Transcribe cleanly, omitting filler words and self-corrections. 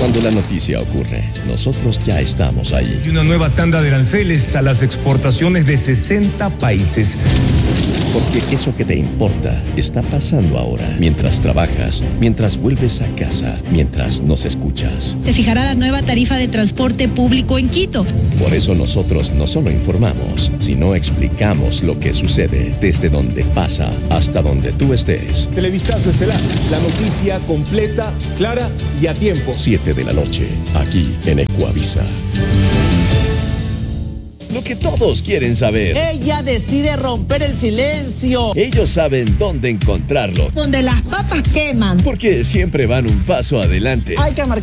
Cuando la noticia ocurre, nosotros ya estamos ahí. Y una nueva tanda de aranceles a las exportaciones de 60 países. Porque eso que te importa está pasando ahora. Mientras trabajas, mientras vuelves a casa, mientras nos escuchas. Se fijará la nueva tarifa de transporte público en Quito. Por eso nosotros no solo informamos, sino explicamos lo que sucede desde donde pasa hasta donde tú estés. Televistazo Estelar, la noticia completa, clara y a tiempo. 7 de la noche, aquí en Ecuavisa. Lo que todos quieren saber. Ella decide romper el silencio. Ellos saben dónde encontrarlo. Donde las papas queman. Porque siempre van un paso adelante. Hay que marcar